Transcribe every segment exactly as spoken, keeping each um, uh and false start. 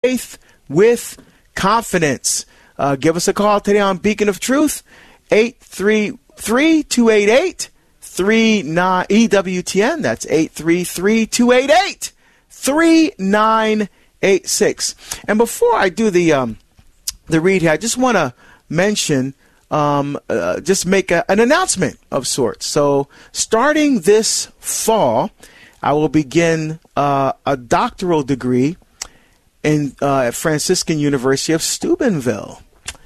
faith with confidence. Uh, give us a call today on Beacon of Truth, eight three three, two eight eight, three nine E W T N. That's eight three three, two eight eight, three nine eight six. And before I do the um, the read here, I just want to mention, um, uh, just make a, an announcement of sorts. So starting this fall, I will begin uh, a doctoral degree in uh, at Franciscan University of Steubenville.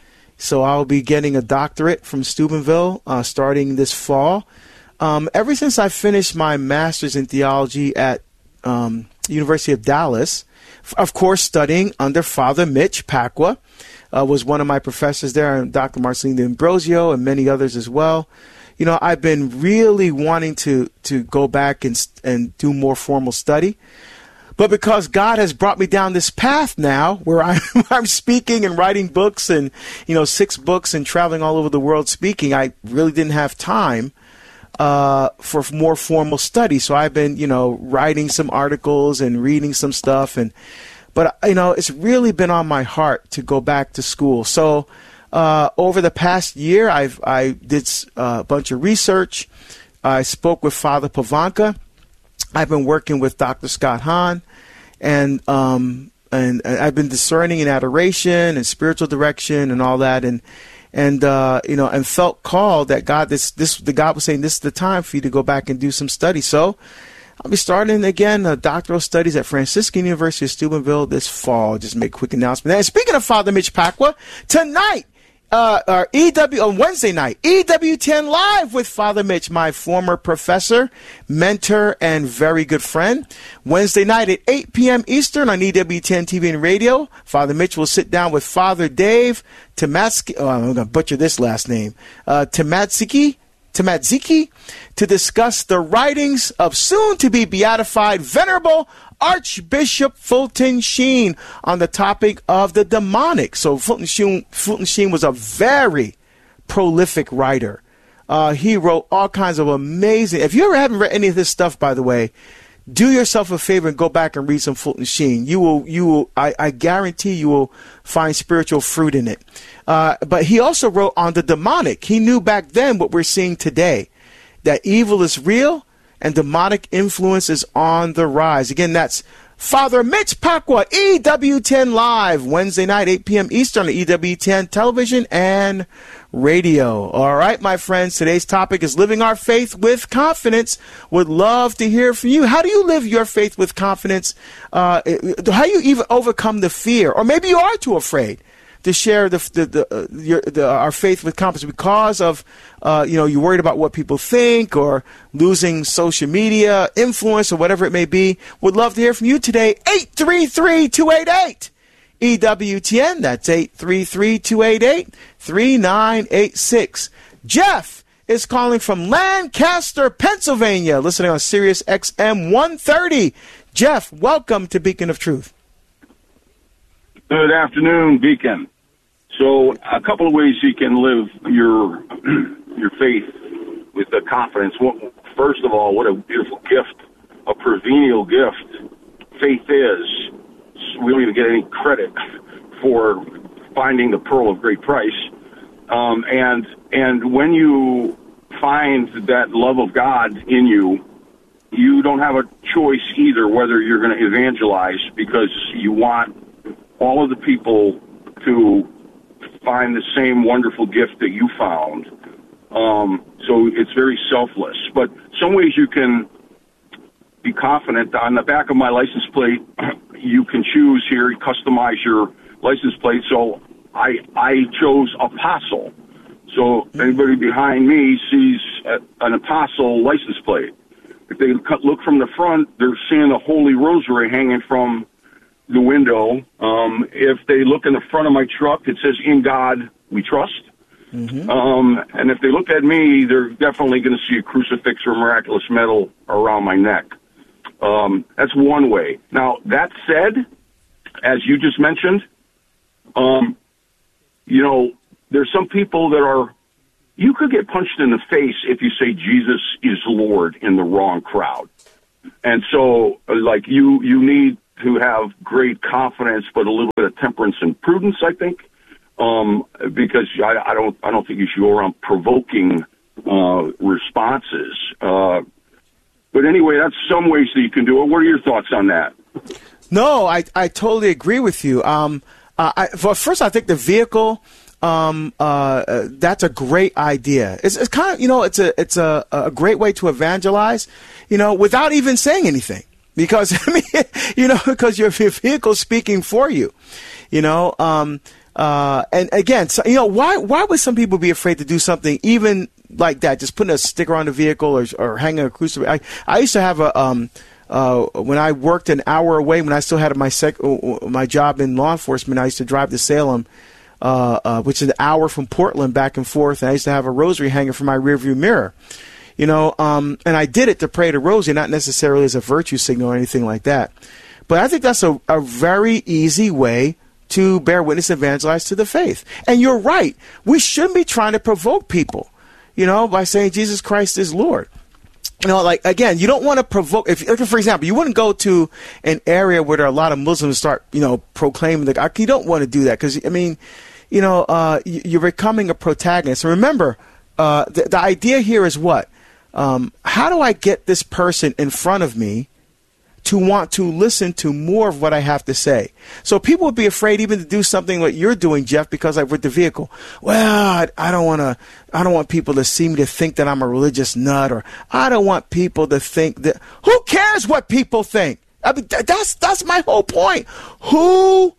So I'll be getting a doctorate from Steubenville uh, starting this fall. Um, ever since I finished my master's in theology at um, University of Dallas, f- of course, studying under Father Mitch Pacwa, uh, was one of my professors there, and Doctor Marcelino Ambrosio, and many others as well. You know, I've been really wanting to to go back and and do more formal study. But because God has brought me down this path now where I'm, I'm speaking and writing books and, you know, six books and traveling all over the world speaking, I really didn't have time uh, for more formal study. So I've been, you know, writing some articles and reading some stuff. And but, you know, it's really been on my heart to go back to school. So uh, over the past year, I've I did a bunch of research. I spoke with Father Pavanka. I've been working with Doctor Scott Hahn, and um, and I've been discerning in adoration and spiritual direction and all that, and and uh, you know, and felt called that God, this this the God was saying this is the time for you to go back and do some study. So I'll be starting again uh, doctoral studies at Franciscan University of Steubenville this fall. Just make a quick announcement. And speaking of Father Mitch Pacwa, tonight. Uh, uh, E W on Wednesday night, E W T N Live with Father Mitch, my former professor, mentor, and very good friend. Wednesday night at eight p.m. Eastern on E W T N T V and radio. Father Mitch will sit down with Father Dave Tomatsky. Oh, I'm going to butcher this last name. Uh, Tomatsky. Tomatziki, to discuss the writings of soon-to-be beatified Venerable Archbishop Fulton Sheen on the topic of the demonic. So Fulton Sheen, Fulton Sheen was a very prolific writer. Uh, he wrote all kinds of amazing... If you ever haven't read any of this stuff, by the way, do yourself a favor and go back and read some Fulton Sheen. You will, you will. I, I guarantee you will find spiritual fruit in it. Uh, but he also wrote on the demonic. He knew back then what we're seeing today, that evil is real and demonic influence is on the rise. Again, that's Father Mitch Pacwa, E W T N Live, Wednesday night, eight p.m. Eastern on E W T N Television and Radio. All right, my friends, today's topic is living our faith with confidence. Would love to hear from you. How do you live your faith with confidence? Uh, how do you even overcome the fear? Or maybe you are too afraid to share the, the, the, uh, your, the our faith with confidence because of, uh, you know, you're worried about what people think or losing social media influence or whatever it may be. Would love to hear from you today. eight three three, two eight eight, E W T N. That's eight three three, two eight eight, three nine eight six. Jeff is calling from Lancaster, Pennsylvania, listening on Sirius X M one thirty. Jeff, welcome to Beacon of Truth. Good afternoon, Beacon. So a couple of ways you can live your your faith with the confidence. First of all, what a beautiful gift, a perennial gift faith is. We don't even get any credit for finding the pearl of great price. Um, and and when you find that love of God in you, you don't have a choice either whether you're going to evangelize because you want all of the people to find the same wonderful gift that you found. Um, so it's very selfless. But some ways you can be confident. On the back of my license plate, you can choose here, customize your license plate. So I I chose apostle. So anybody behind me sees a, an apostle license plate. If they look from the front, they're seeing a holy rosary hanging from the window. Um, if they look in the front of my truck, it says, "In God We Trust." Mm-hmm. Um, and if they look at me, they're definitely going to see a crucifix or miraculous medal around my neck. Um, that's one way. Now, that said, as you just mentioned, um, you know, there's some people that are, you could get punched in the face if you say Jesus is Lord in the wrong crowd. And so, like, you, you need who have great confidence, but a little bit of temperance and prudence, I think, um, because I, I don't I don't think you should go around provoking uh, responses. Uh, but anyway, that's some ways that you can do it. What are your thoughts on that? No, I, I totally agree with you. Um, uh, I, well, first, I think the vehicle, um, uh, uh, that's a great idea. It's, it's kind of, you know, it's a it's a, a great way to evangelize, you know, without even saying anything. Because, I mean, you know, because your, your vehicle's speaking for you, you know. Um, uh, and again, so, you know, why why would some people be afraid to do something even like that? Just putting a sticker on the vehicle or, or hanging a crucifix. I, I used to have a... Um, Uh, when I worked an hour away, when I still had my sec- my job in law enforcement, I used to drive to Salem, uh, uh, which is an hour from Portland back and forth. And I used to have a rosary hanging from my rearview mirror, you know. Um, and I did it to pray the rosary, not necessarily as a virtue signal or anything like that. But I think that's a, a very easy way to bear witness, evangelize to the faith. And you're right. We shouldn't be trying to provoke people, you know, by saying Jesus Christ is Lord. You know, like, again, you don't want to provoke. If, for example, you wouldn't go to an area where there are a lot of Muslims start, you know, proclaiming the. You don't want to do that because, I mean, you know, uh, you're becoming a protagonist. And remember, uh, the, the idea here is what? Um, how do I get this person in front of me to want to listen to more of what I have to say? So people would be afraid even to do something like you're doing, Jeff, because like with the vehicle. Well, I, I don't want to. I don't want people to see me to think that I'm a religious nut, or I don't want people to think that. Who cares what people think? I mean, that's that's my whole point. Who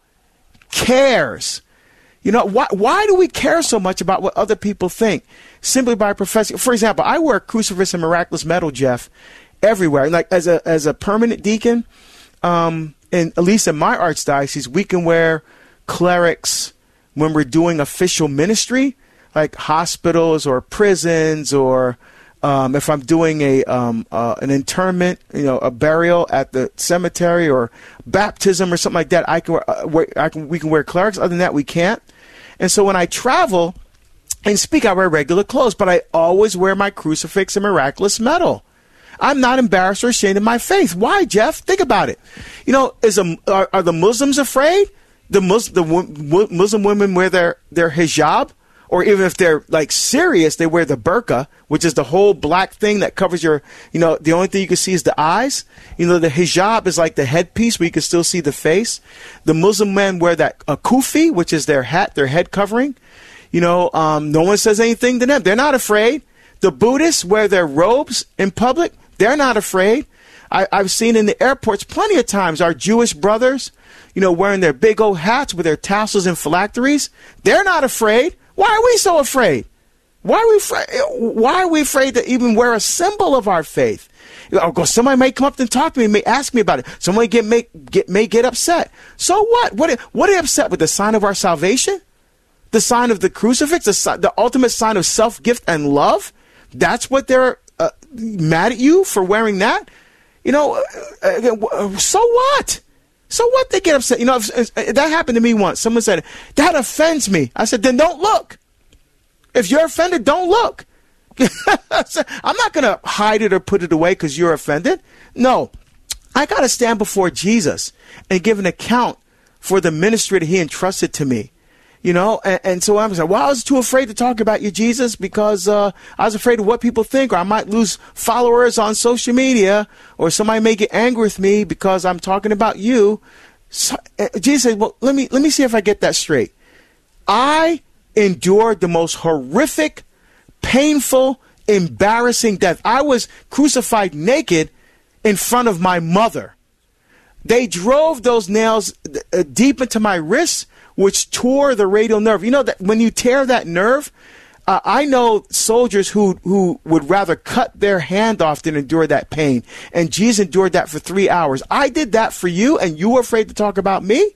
cares? You know, why why do we care so much about what other people think? Simply by professing. For example, I wear crucifix and miraculous medal, Jeff, everywhere. Like as a as a permanent deacon, um, and at least in my archdiocese, we can wear clerics when we're doing official ministry, like hospitals or prisons, or um, if I'm doing a um, uh, an interment, you know, a burial at the cemetery or baptism or something like that. I can, uh, wear, I can we can wear clerics. Other than that, we can't. And so when I travel and speak, I wear regular clothes, but I always wear my crucifix and miraculous medal. I'm not embarrassed or ashamed of my faith. Why, Jeff? Think about it. You know, is a, are, are the Muslims afraid? The, Mus, the w- Muslim women wear their, their hijab, or even if they're like serious, they wear the burqa, which is the whole black thing that covers your, you know, the only thing you can see is the eyes. You know, the hijab is like the headpiece where you can still see the face. The Muslim men wear that uh, kufi, which is their hat, their head covering. You know, um, no one says anything to them. They're not afraid. The Buddhists wear their robes in public. They're not afraid. I, I've seen in the airports plenty of times our Jewish brothers, you know, wearing their big old hats with their tassels and phylacteries. They're not afraid. Why are we so afraid? Why are we afraid? Why are we afraid to even wear a symbol of our faith? Somebody may come up and talk to me, may ask me about it. Somebody get, may, get, may get upset. So what? What, what are they upset with? The sign of our salvation? The sign of the crucifix? The, the ultimate sign of self-gift and love? That's what they're uh, mad at you for wearing that? You know, uh, uh, so what? So what? They get upset. You know, if, if, if that happened to me once. Someone said, that offends me. I said, then don't look. If you're offended, don't look. I'm not going to hide it or put it away because you're offended. No, I got to stand before Jesus and give an account for the ministry that he entrusted to me. You know, and, and so I'm saying, well, I was too afraid to talk about you, Jesus, because uh, I was afraid of what people think, or I might lose followers on social media, or somebody may get angry with me because I'm talking about you. So, uh, Jesus said, well, let me let me see if I get that straight. I endured the most horrific, painful, embarrassing death. I was crucified naked in front of my mother. They drove those nails uh, deep into my wrists, which tore the radial nerve. You know that when you tear that nerve, uh, I know soldiers who who would rather cut their hand off than endure that pain. And Jesus endured that for three hours. I did that for you, and you were afraid to talk about me?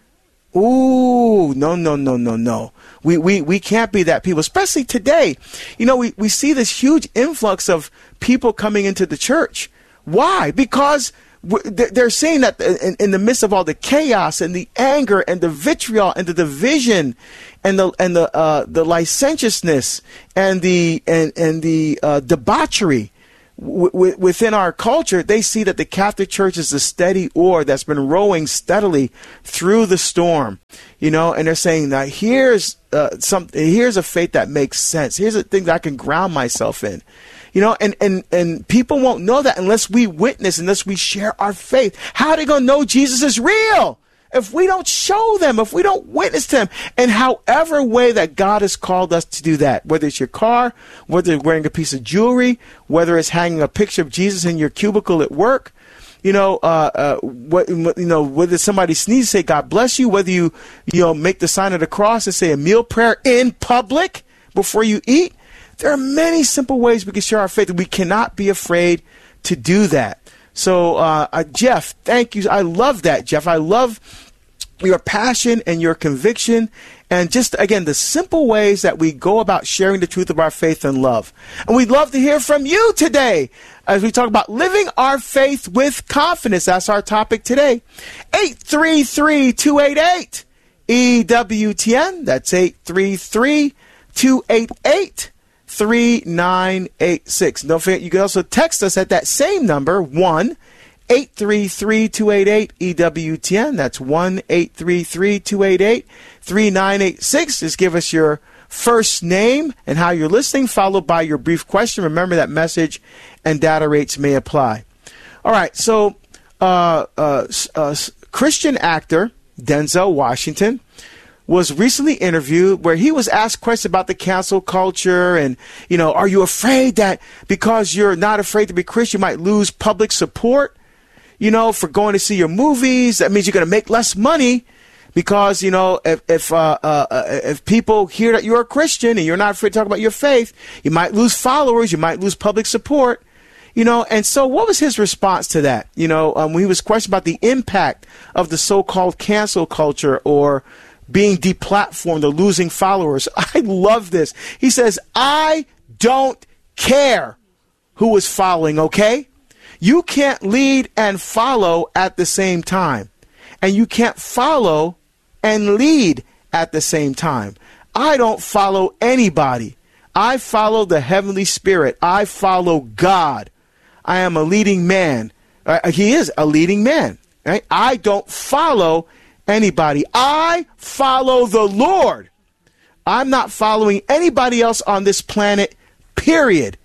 Ooh, no, no, no, no, no. We we we can't be that people, especially today. You know, we, we see this huge influx of people coming into the church. Why? Because they're saying that in, in the midst of all the chaos and the anger and the vitriol and the division and the and the uh, the licentiousness and the and and the uh, debauchery, w- w- within our culture, they see that the Catholic Church is a steady oar that's been rowing steadily through the storm, you know, and they're saying that here's uh, some, here's a faith that makes sense. Here's a thing that I can ground myself in, you know, and, and, and people won't know that unless we witness, unless we share our faith. How are they going to know Jesus is real? If we don't show them, if we don't witness to them, and however way that God has called us to do that, whether it's your car, whether it's wearing a piece of jewelry, whether it's hanging a picture of Jesus in your cubicle at work, you know, uh, uh, what, you know, whether somebody sneezes, say God bless you, whether you, you know, make the sign of the cross and say a meal prayer in public before you eat. There are many simple ways we can share our faith. We cannot be afraid to do that. So, uh, uh, Jeff, thank you. I love that, Jeff. I love your passion and your conviction, and just, again, the simple ways that we go about sharing the truth of our faith and love. And we'd love to hear from you today as we talk about living our faith with confidence. That's our topic today. eight three three, two eight eight, E W T N. That's eight three three, two eight eight, three nine eight six. Don't forget, you can also text us at that same number, one eight three three, two eight eight, E W T N. That's one eight three three, two eight eight, three nine eight six. Just give us your first name and how you're listening, followed by your brief question. Remember that message and data rates may apply. All right, so uh, uh, uh, Christian actor Denzel Washington was recently interviewed where he was asked questions about the cancel culture and, you know, are you afraid that because you're not afraid to be Christian, you might lose public support, you know, for going to see your movies? That means you're going to make less money because, you know, if if, uh, uh, if people hear that you're a Christian and you're not afraid to talk about your faith, you might lose followers, you might lose public support, you know. And so what was his response to that? You know, um, when he was questioned about the impact of the so-called cancel culture or being deplatformed or losing followers. I love this. He says, I don't care who is following, okay? You can't lead and follow at the same time. And you can't follow and lead at the same time. I don't follow anybody. I follow the Heavenly Spirit. I follow God. I am a leading man. Uh, he is a leading man. Right? I don't follow anybody. I follow the Lord. I'm not following anybody else on this planet, period.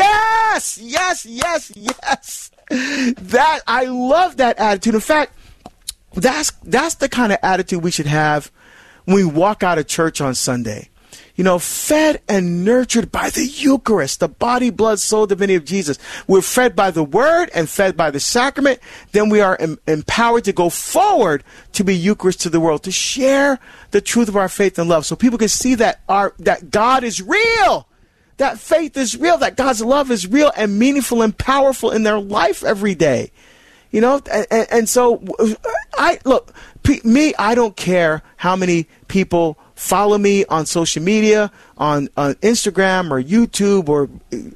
Yes, yes, yes, yes. That, I love that attitude. In fact, that's that's the kind of attitude we should have when we walk out of church on Sunday. You know, fed and nurtured by the Eucharist, the body, blood, soul, divinity of Jesus. We're fed by the Word and fed by the sacrament. Then we are em- empowered to go forward to be Eucharist to the world, to share the truth of our faith and love, so people can see that our that God is real, that faith is real, that God's love is real and meaningful and powerful in their life every day. You know, and, and so I look, me, I don't care how many people follow me on social media, on, on Instagram or YouTube or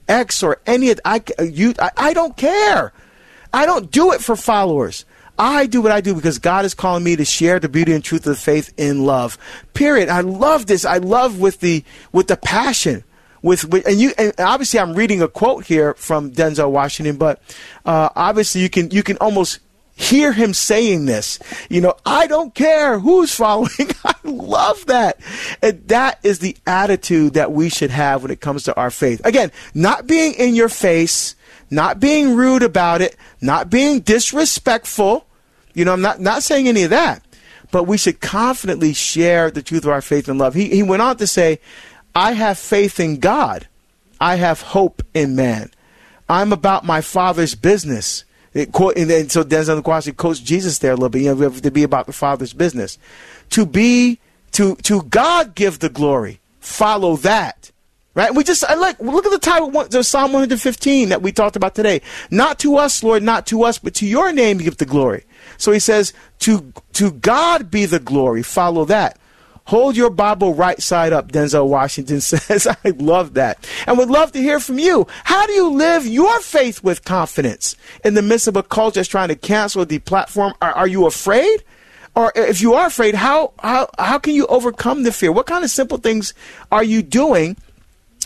X or any of I, you, I, I don't care. I don't do it for followers. I do what I do because God is calling me to share the beauty and truth of the faith in love. Period. I love this. I love with the with the passion. With, with and you and obviously I'm reading a quote here from Denzel Washington, but uh, obviously you can you can almost hear him saying this. You know, I don't care who's following. I love that. And that is the attitude that we should have when it comes to our faith. Again, not being in your face, not being rude about it, not being disrespectful. You know, I'm not, not saying any of that. But we should confidently share the truth of our faith and love. He, he went on to say, I have faith in God. I have hope in man. I'm about my Father's business. It, and so Denzel Washington quotes Jesus there a little bit. You know, we have to be about the Father's business. To be, to to God give the glory. Follow that. Right? We just, I like, look at the title, the Psalm one fifteen that we talked about today. Not to us, Lord, not to us, but to your name give the glory. So he says, to to God be the glory. Follow that. Hold your Bible right side up, Denzel Washington says. I love that. And would love to hear from you. How do you live your faith with confidence in the midst of a culture that's trying to cancel the platform? Are, are you afraid? Or if you are afraid, how, how, how can you overcome the fear? What kind of simple things are you doing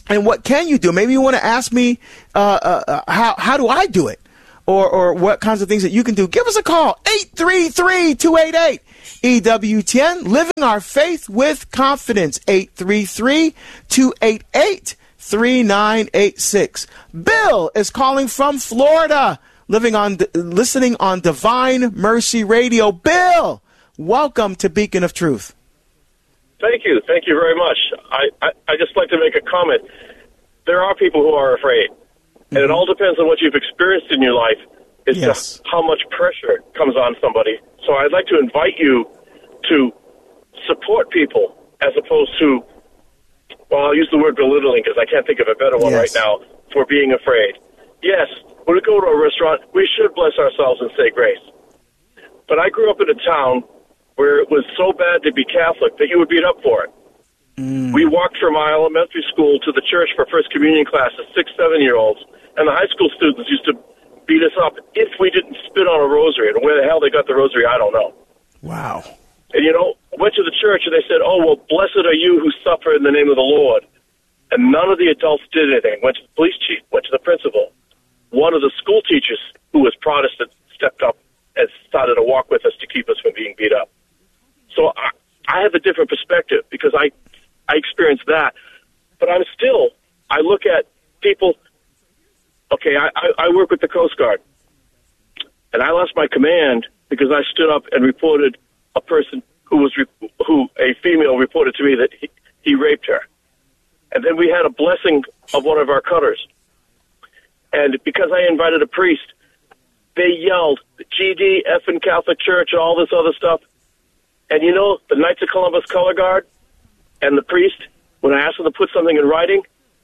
And what can you do? Maybe you want to ask me, uh, uh, how, how do I do it? Or, or what kinds of things that you can do. Give us a call, eight three three, two eight eight, E W T N, Living Our Faith with Confidence, eight three three, two eight eight, three nine eight six. Bill is calling from Florida, living on, listening on Divine Mercy Radio. Bill, welcome to Beacon of Truth. Thank you. Thank you very much. I, I, I just like to make a comment. There are people who are afraid, and it all depends on what you've experienced in your life as Yes. to how much pressure comes on somebody. So I'd like to invite you to support people as opposed to, well, I'll use the word belittling because I can't think of a better one Yes. right now, for being afraid. Yes, when we go to a restaurant, we should bless ourselves and say grace. But I grew up in a town where it was so bad to be Catholic that you would beat up for it. Mm. We walked from my elementary school to the church for First Communion classes, six, seven-year-olds, and the high school students used to beat us up if we didn't spit on a rosary. And where the hell they got the rosary, I don't know. Wow. And, you know, went to the church and they said, oh, well, blessed are you who suffer in the name of the Lord. And none of the adults did anything. Went to the police chief, went to the principal. One of the school teachers, who was Protestant, stepped up and started to walk with us to keep us from being beat up. So I, I have a different perspective because I, I experienced that. But I'm still, I look at people, okay, I, I, I work with the Coast Guard. And I lost my command because I stood up and reported a person who was, re- who a female reported to me that he, he raped her. And then we had a blessing of one of our cutters. And because I invited a priest, they yelled, G D, effing Catholic Church, all this other stuff. And you know, the Knights of Columbus Color Guard and the priest, when I asked them to put something in writing,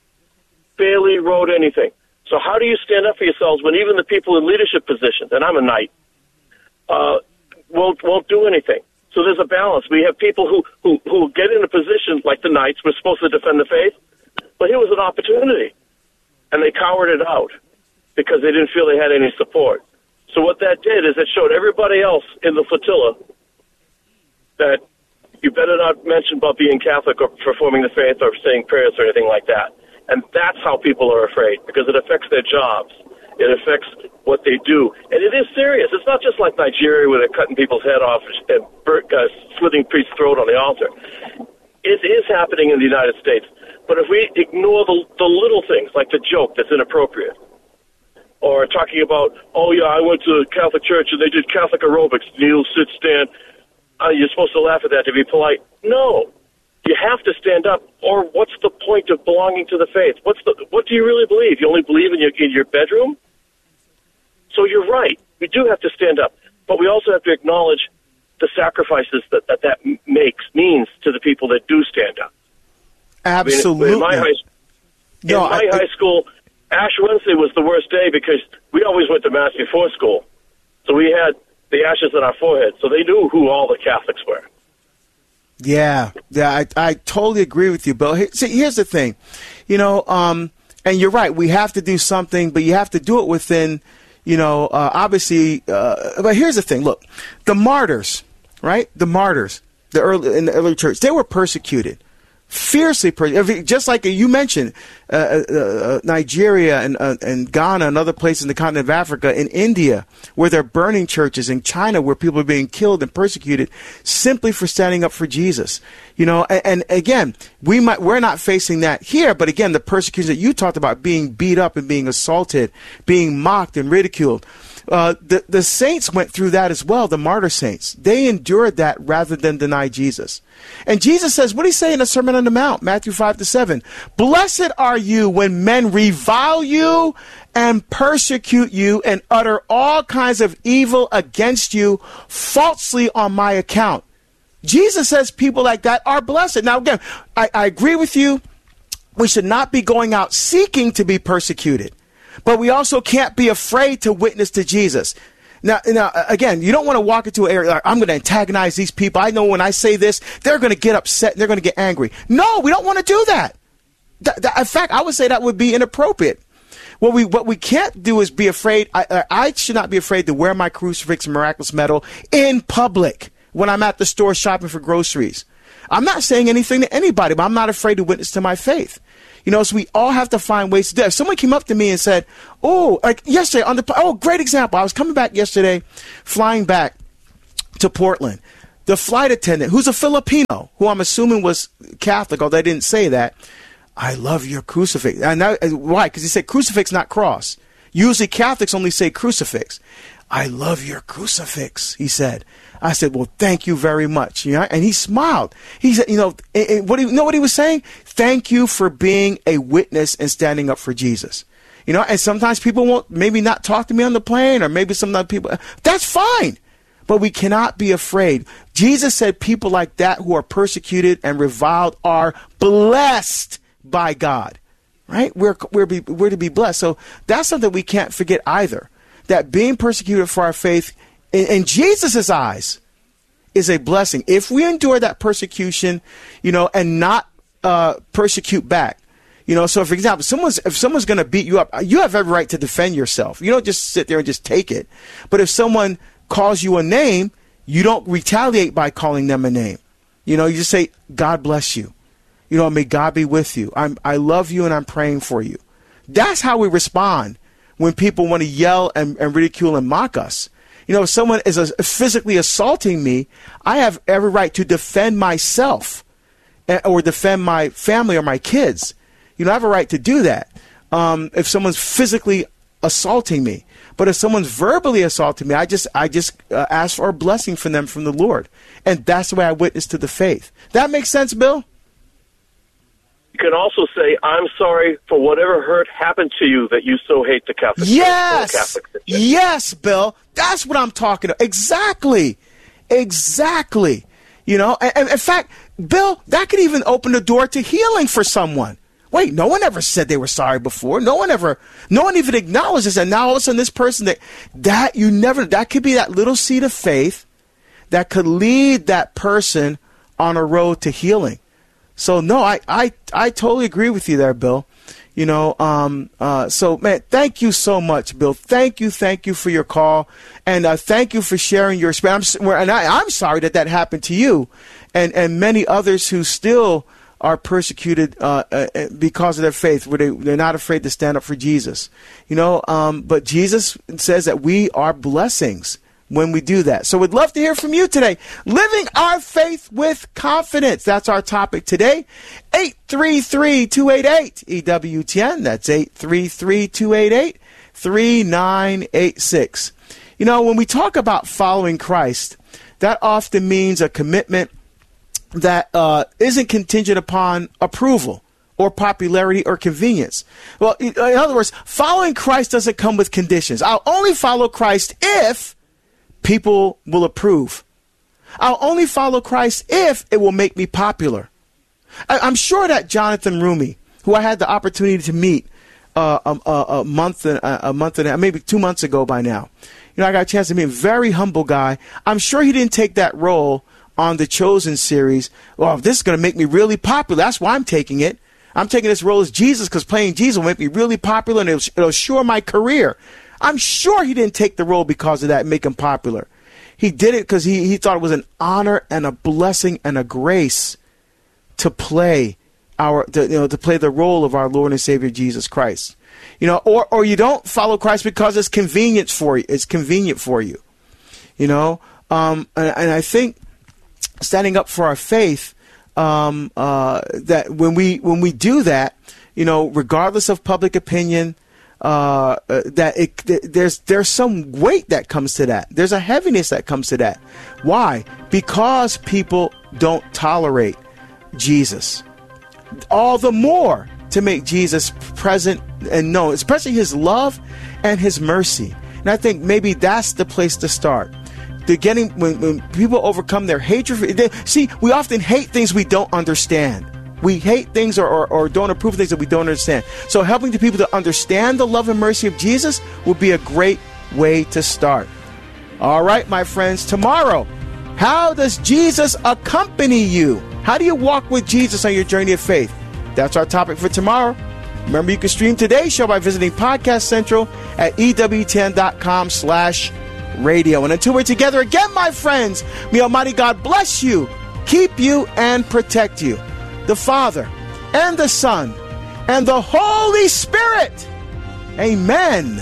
barely wrote anything. So how do you stand up for yourselves when even the people in leadership positions, and I'm a knight, uh, won't won't do anything? So there's a balance. We have people who, who, who get in a position like the Knights, we're supposed to defend the faith, but here was an opportunity. And they cowered it out because they didn't feel they had any support. So what that did is it showed everybody else in the flotilla that you better not mention about being Catholic or performing the faith or saying prayers or anything like that. And that's how people are afraid, because it affects their jobs. It affects what they do. And it is serious. It's not just like Nigeria where they're cutting people's head off and uh, slitting priest's throat on the altar. It is happening in the United States. But if we ignore the, the little things, like the joke that's inappropriate, or talking about, oh, yeah, I went to a Catholic church and they did Catholic aerobics, kneel, sit, stand, uh, you're supposed to laugh at that to be polite. No. You have to stand up, or what's the point of belonging to the faith? What's the what do you really believe? You only believe in your in your bedroom? So you're right. We do have to stand up, but we also have to acknowledge the sacrifices that that, that makes means to the people that do stand up. Absolutely. I mean, in my high, no, in my I, high school, Ash Wednesday was the worst day because we always went to Mass before school, so we had the ashes on our forehead, so they knew who all the Catholics were. Yeah, yeah, I, I totally agree with you, Bill. Here, see, here's the thing, you know, um, and you're right. We have to do something, but you have to do it within, you know, uh, obviously. Uh, but here's the thing. Look, the martyrs, right? The martyrs, the early in the early church, they were persecuted. Fiercely persecuted, just like you mentioned, uh, uh, uh, Nigeria and uh, and Ghana and other places in the continent of Africa, in India, where they're burning churches, in China, where people are being killed and persecuted simply for standing up for Jesus. You know, and, and again, we might we're not facing that here, but again, the persecution that you talked about, being beat up and being assaulted, being mocked and ridiculed. Uh, the, the saints went through that as well, the martyr saints. They endured that rather than deny Jesus. And Jesus says, what did he say in the Sermon on the Mount, Matthew five to seven? Blessed are you when men revile you and persecute you and utter all kinds of evil against you falsely on my account. Jesus says people like that are blessed. Now, again, I, I agree with you. We should not be going out seeking to be persecuted. But we also can't be afraid to witness to Jesus. Now, now again, you don't want to walk into an area like, I'm going to antagonize these people. I know when I say this, they're going to get upset and they're going to get angry. No, we don't want to do that. Th- th- in fact, I would say that would be inappropriate. What we what we can't do is be afraid. I, I should not be afraid to wear my crucifix and miraculous medal in public when I'm at the store shopping for groceries. I'm not saying anything to anybody, but I'm not afraid to witness to my faith. You know, so we all have to find ways to do it. If someone came up to me and said, oh, like yesterday on the, oh, great example. I was coming back yesterday, flying back to Portland. The flight attendant, who's a Filipino, who I'm assuming was Catholic, although they didn't say that, I love your crucifix. And I, why? Because he said crucifix, not cross. Usually Catholics only say crucifix. I love your crucifix, he said. I said, well, thank you very much. You know, and he smiled. He said, you know, it, it, what he, you know what he was saying? Thank you for being a witness and standing up for Jesus. You know, and sometimes people won't maybe not talk to me on the plane, or maybe sometimes people, that's fine. But we cannot be afraid. Jesus said people like that who are persecuted and reviled are blessed by God, right? We're, we're, be, we're to be blessed. So that's something we can't forget either, that being persecuted for our faith in, in Jesus' eyes is a blessing. If we endure that persecution, you know, and not uh, persecute back, you know, so for example, someone's, if someone's going to beat you up, you have every right to defend yourself. You don't just sit there and just take it. But if someone calls you a name, you don't retaliate by calling them a name. You know, you just say, God bless you. You know, may God be with you. I'm, I love you and I'm praying for you. That's how we respond when people want to yell and, and ridicule and mock us. You know, if someone is a, physically assaulting me, I have every right to defend myself or defend my family or my kids. You know, I have a right to do that um, if someone's physically assaulting me. But if someone's verbally assaulting me, I just I just uh, ask for a blessing from them from the Lord. And that's the way I witness to the faith. That makes sense, Bill? You can also say, I'm sorry for whatever hurt happened to you that you so hate the Catholic yes. Church. Catholic Church. Yes, Bill. That's what I'm talking about. Exactly. Exactly. You know, and, and in fact, Bill, that could even open the door to healing for someone. Wait, no one ever said they were sorry before. No one ever, no one even acknowledges that. Now all of a sudden this person that, that you never, that could be that little seed of faith that could lead that person on a road to healing. So no, I, I, I totally agree with you there, Bill. You know, um, uh, so man, thank you so much, Bill. Thank you. Thank you for your call. And, uh, thank you for sharing your experience. I'm, and I, I'm sorry that that happened to you and, and many others who still are persecuted uh, uh, because of their faith, where they, they're not afraid to stand up for Jesus. You know, um, but Jesus says that we are blessings when we do that. So we'd love to hear from you today. Living our faith with confidence. That's our topic today. eight three three, two eight eight, E W T N. That's eight three three, two eight eight, three nine eight six. You know, when we talk about following Christ, that often means a commitment that uh, isn't contingent upon approval or popularity or convenience. Well, in other words, following Christ doesn't come with conditions. I'll only follow Christ if people will approve. I'll only follow Christ if it will make me popular. I, I'm sure that Jonathan Rumi, who I had the opportunity to meet uh, a, a, a month and a month and maybe two months ago by now, you know, I got a chance to meet him. Very humble guy. I'm sure he didn't take that role on the Chosen series. Well, if this is going to make me really popular, that's why I'm taking it. I'm taking this role as Jesus because playing Jesus will make me really popular and it'll, it'll assure my career. I'm sure he didn't take the role because of that and make him popular. He did it because he, he thought it was an honor and a blessing and a grace to play our, to, you know, to play the role of our Lord and Savior Jesus Christ. You know, or or you don't follow Christ because it's convenient for you. It's convenient for you. You know, um, and, and I think standing up for our faith, um, uh, that when we when we do that, you know, regardless of public opinion, uh, uh, that it, th- there's there's some weight that comes to that. There's a heaviness that comes to that. Why? Because people don't tolerate Jesus. All the more to make Jesus present and known, especially his love and his mercy. And I think maybe that's the place to start. They're getting, when, when people overcome their hatred. They, see, we often hate things we don't understand. We hate things or, or, or don't approve of things that we don't understand. So helping the people to understand the love and mercy of Jesus would be a great way to start. All right, my friends, tomorrow, how does Jesus accompany you? How do you walk with Jesus on your journey of faith? That's our topic for tomorrow. Remember, you can stream today's show by visiting Podcast Central at E W T N dot com slash radio. And until we're together again, my friends, may Almighty God bless you, keep you, and protect you. The Father, and the Son, and the Holy Spirit. Amen.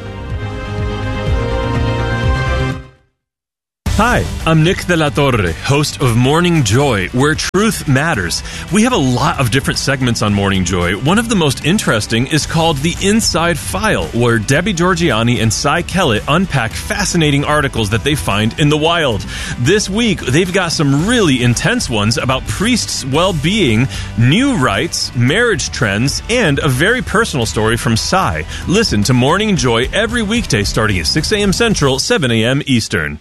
Hi, I'm Nick de la Torre, host of Morning Joy, where truth matters. We have a lot of different segments on Morning Joy. One of the most interesting is called The Inside File, where Debbie Georgiani and Cy Kellett unpack fascinating articles that they find in the wild. This week, they've got some really intense ones about priests' well-being, new rites, marriage trends, and a very personal story from Cy. Listen to Morning Joy every weekday starting at six a.m. Central, seven a.m. Eastern.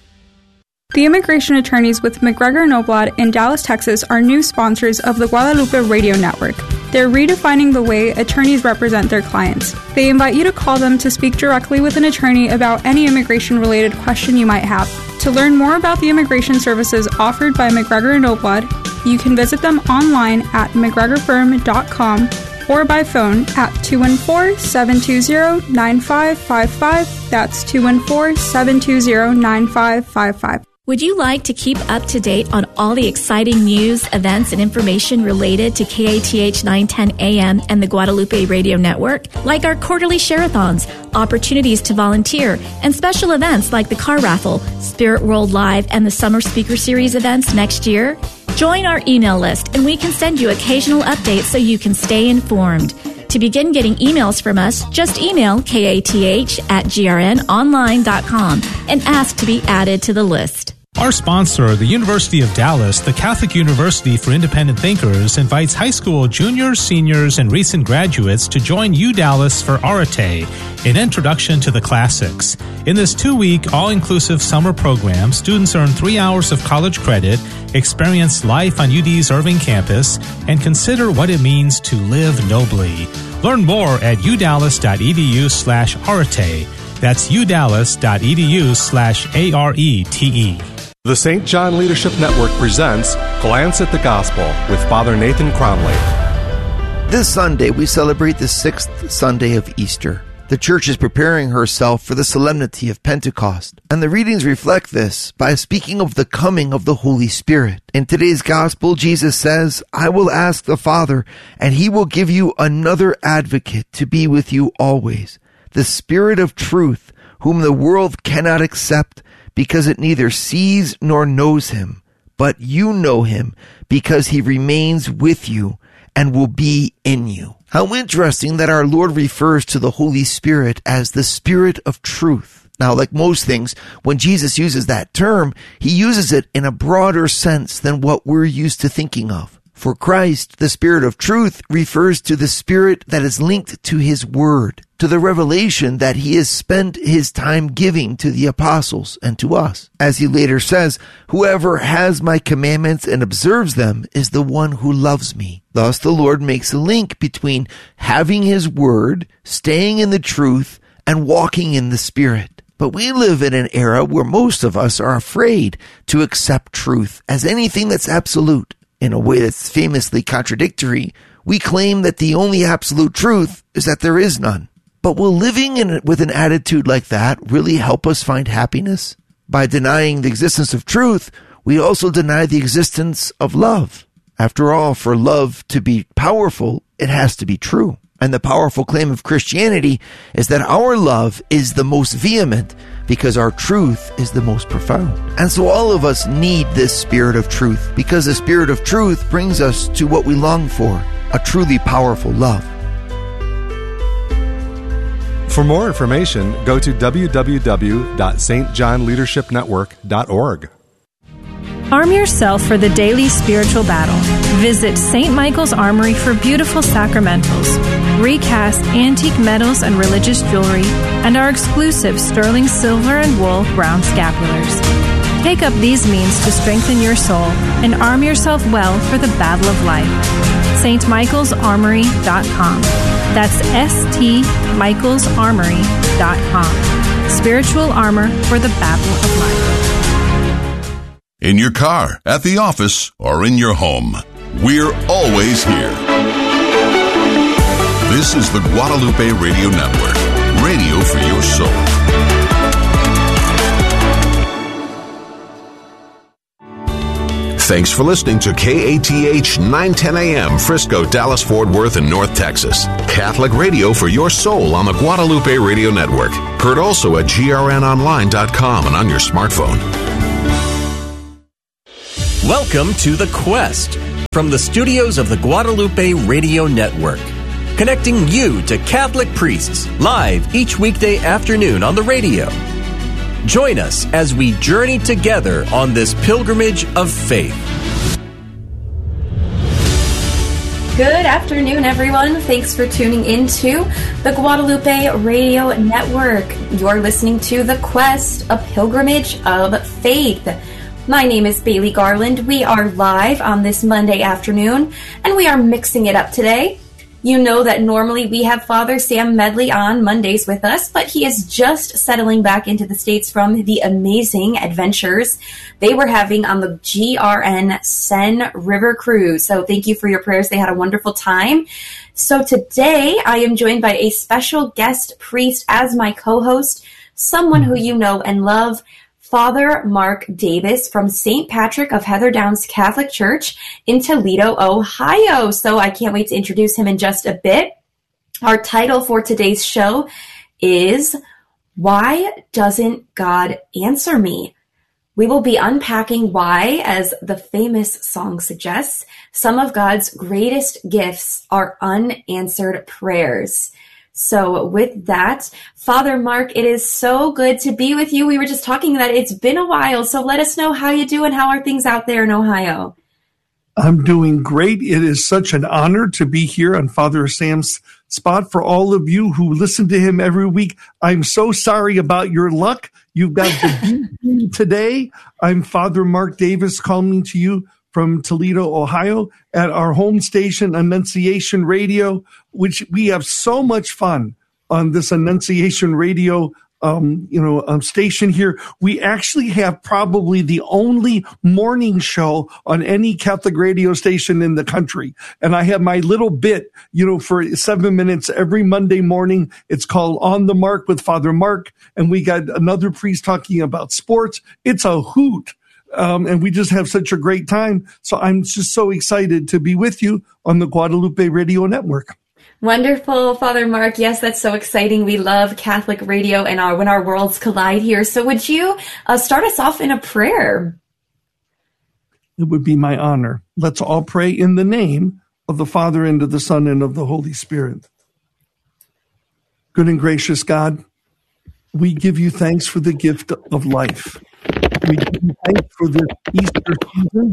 The immigration attorneys with McGregor Noblad in Dallas, Texas are new sponsors of the Guadalupe Radio Network. They're redefining the way attorneys represent their clients. They invite you to call them to speak directly with an attorney about any immigration-related question you might have. To learn more about the immigration services offered by McGregor Noblad, you can visit them online at mcgregor firm dot com or by phone at two one four, seven two zero, nine five five five. That's two one four, seven two zero, nine five five five. Would you like to keep up to date on all the exciting news, events, and information related to K A T H nine ten A M and the Guadalupe Radio Network? Like our quarterly share-a-thons, opportunities to volunteer, and special events like the car raffle, Spirit World Live, and the Summer Speaker Series events next year? Join our email list, and we can send you occasional updates so you can stay informed. To begin getting emails from us, just email kath at g r n online dot com and ask to be added to the list. Our sponsor, the University of Dallas, the Catholic University for Independent Thinkers, invites high school juniors, seniors, and recent graduates to join U Dallas for Arate, an introduction to the classics. In this two-week, all-inclusive summer program, students earn three hours of college credit, experience life on U D's Irving campus, and consider what it means to live nobly. Learn more at udallas.edu slash arete. That's udallas.edu slash A-R-E-T-E. The Saint John Leadership Network presents Glance at the Gospel with Father Nathan Cromley. This Sunday, we celebrate the sixth Sunday of Easter. The Church is preparing herself for the solemnity of Pentecost, and the readings reflect this by speaking of the coming of the Holy Spirit. In today's Gospel, Jesus says, "I will ask the Father, and He will give you another advocate to be with you always, the Spirit of truth, whom the world cannot accept, because it neither sees nor knows Him. But you know Him, because He remains with you and will be in you." How interesting that our Lord refers to the Holy Spirit as the Spirit of truth. Now, like most things, when Jesus uses that term, He uses it in a broader sense than what we're used to thinking of. For Christ, the Spirit of truth refers to the Spirit that is linked to His Word, to the revelation that He has spent His time giving to the apostles and to us. As He later says, "Whoever has my commandments and observes them is the one who loves me." Thus, the Lord makes a link between having His Word, staying in the truth, and walking in the Spirit. But we live in an era where most of us are afraid to accept truth as anything that's absolute. In a way that's famously contradictory, we claim that the only absolute truth is that there is none. But will living in, with an attitude like that really help us find happiness? By denying the existence of truth, we also deny the existence of love. After all, for love to be powerful, it has to be true. And the powerful claim of Christianity is that our love is the most vehement because our truth is the most profound. And so all of us need this Spirit of truth, because the Spirit of truth brings us to what we long for, a truly powerful love. For more information, go to w w w dot s t john leadership network dot org. Arm yourself for the daily spiritual battle. Visit Saint Michael's Armory for beautiful sacramentals, recast antique medals and religious jewelry, and our exclusive sterling silver and wool brown scapulars. Take up these means to strengthen your soul and arm yourself well for the battle of life. S T Michaels Armory dot com. That's S T Michaels Armory dot com. Spiritual armor for the battle of life. In your car, at the office, or in your home, we're always here. This is the Guadalupe Radio Network, radio for your soul. Thanks for listening to K A T H nine ten A M, Frisco, Dallas, Fort Worth, and North Texas. Catholic radio for your soul on the Guadalupe Radio Network. Heard also at G R N online dot com and on your smartphone. Welcome to The Quest from the studios of the Guadalupe Radio Network. Connecting you to Catholic priests live each weekday afternoon on the radio. Join us as we journey together on this pilgrimage of faith. Good afternoon, everyone. Thanks for tuning into the Guadalupe Radio Network. You're listening to The Quest, a pilgrimage of faith. My name is Bailey Garland. We are live on this Monday afternoon, and we are mixing it up today. You know that normally we have Father Sam Medley on Mondays with us, but he is just settling back into the States from the amazing adventures they were having on the G R N Seine River Cruise. So thank you for your prayers. They had a wonderful time. So today I am joined by a special guest priest as my co-host, someone who you know and love, Father Mark Davis from Saint Patrick of Heather Downs Catholic Church in Toledo, Ohio. So I can't wait to introduce him in just a bit. Our title for today's show is, Why Doesn't God Answer Me? We will be unpacking why, as the famous song suggests, some of God's greatest gifts are unanswered prayers. So with that, Father Mark, it is so good to be with you. We were just talking that it's been a while, so let us know how you do and how are things out there in Ohio. I'm doing great. It is such an honor to be here on Father Sam's spot. For all of you who listen to him every week, I'm so sorry about your luck. You've got the beat today. I'm Father Mark Davis calling to you from Toledo, Ohio, at our home station, Annunciation Radio, which we have so much fun on this Annunciation Radio um, you know, um, station here. We actually have probably the only morning show on any Catholic radio station in the country. And I have my little bit, you know, for seven minutes every Monday morning. It's called On the Mark with Father Mark. And we got another priest talking about sports. It's a hoot. Um, and we just have such a great time. So I'm just so excited to be with you on the Guadalupe Radio Network. Wonderful, Father Mark. Yes, that's so exciting. We love Catholic radio and our when our worlds collide here. So would you uh, start us off in a prayer? It would be my honor. Let's all pray in the name of the Father, and of the Son, and of the Holy Spirit. Good and gracious God, we give you thanks for the gift of life. We give you thanks for this Easter season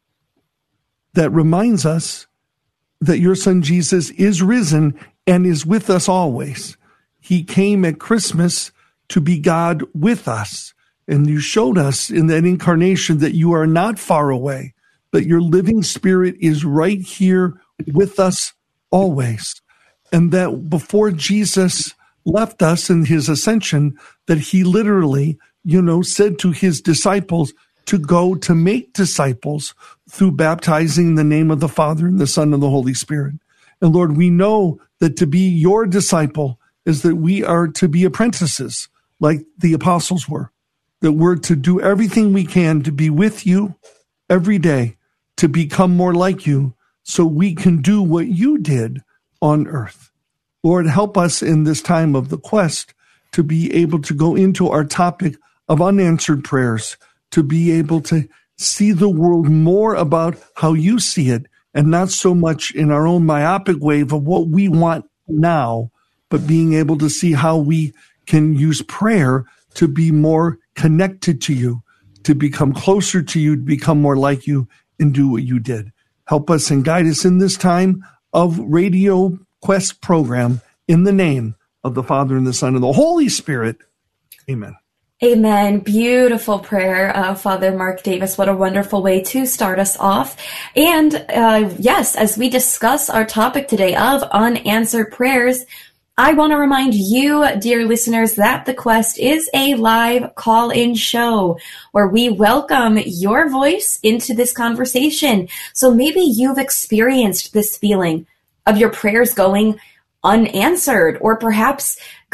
that reminds us that your Son Jesus is risen and is with us always. He came at Christmas to be God with us. And you showed us in that incarnation that you are not far away, but your living Spirit is right here with us always. And that before Jesus left us in his ascension, that he literally, you know, said to his disciples to go to make disciples through baptizing in the name of the Father and the Son and the Holy Spirit. And Lord, we know that to be your disciple is that we are to be apprentices like the apostles were, that we're to do everything we can to be with you every day, to become more like you so we can do what you did on earth. Lord, help us in this time of the quest to be able to go into our topic of unanswered prayers, to be able to see the world more about how you see it and not so much in our own myopic way of what we want now, but being able to see how we can use prayer to be more connected to you, to become closer to you, to become more like you, and do what you did. Help us and guide us in this time of Radio Quest program in the name of the Father and the Son and the Holy Spirit. Amen. Amen. Beautiful prayer, uh, Father Mark Davis. What a wonderful way to start us off. And uh, yes, as we discuss our topic today of unanswered prayers, I want to remind you, dear listeners, that The Quest is a live call-in show where we welcome your voice into this conversation. So maybe you've experienced this feeling of your prayers going unanswered, or perhaps